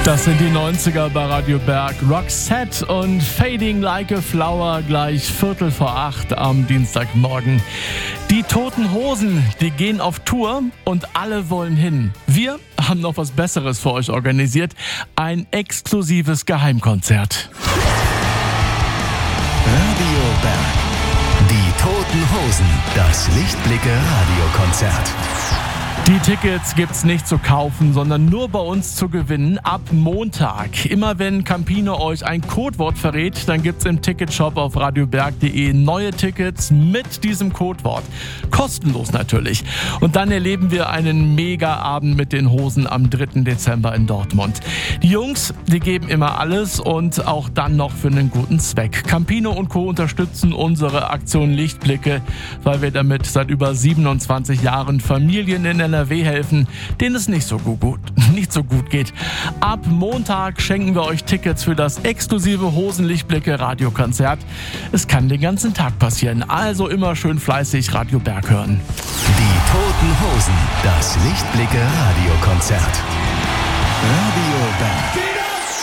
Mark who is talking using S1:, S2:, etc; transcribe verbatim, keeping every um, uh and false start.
S1: Das sind die neunziger bei Radio Berg. Roxette und Fading Like a Flower gleich Viertel vor acht am Dienstagmorgen. Die Toten Hosen, die gehen auf Tour und alle wollen hin. Wir haben noch was Besseres für euch organisiert. Ein exklusives Geheimkonzert.
S2: Radio Berg. Die Toten Hosen. Das Lichtblicke-Radiokonzert.
S1: Die Tickets gibt's nicht zu kaufen, sondern nur bei uns zu gewinnen ab Montag. Immer wenn Campino euch ein Codewort verrät, dann gibt's im Ticketshop auf radioberg punkt de neue Tickets mit diesem Codewort. Kostenlos natürlich. Und dann erleben wir einen Mega-Abend mit den Hosen am dritten Dezember in Dortmund. Die Jungs, die geben immer alles und auch dann noch für einen guten Zweck. Campino und Co. unterstützen unsere Aktion Lichtblicke, weil wir damit seit über siebenundzwanzig Jahren Familien in N R W helfen, denen es nicht so gut, nicht so gut geht. Ab Montag schenken wir euch Tickets für das exklusive Hosenlichtblicke Radiokonzert. Es kann den ganzen Tag passieren, also immer schön fleißig Radio Berg hören.
S2: Die Toten Hosen, das Lichtblicke Radiokonzert. Radio Berg.